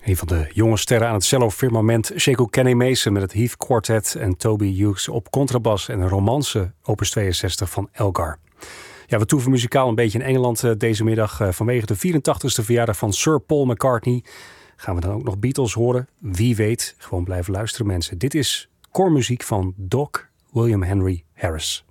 Een van de jonge sterren aan het cello-firmament, Sheku Kenny Mason met het Heath Quartet en Toby Hughes op contrabas en een romance opus 62 van Elgar. Ja, we toeven muzikaal een beetje in Engeland deze middag. Vanwege de 84ste verjaardag van Sir Paul McCartney gaan we dan ook nog Beatles horen. Wie weet, gewoon blijven luisteren mensen. Dit is koormuziek van Doc William Henry Harris.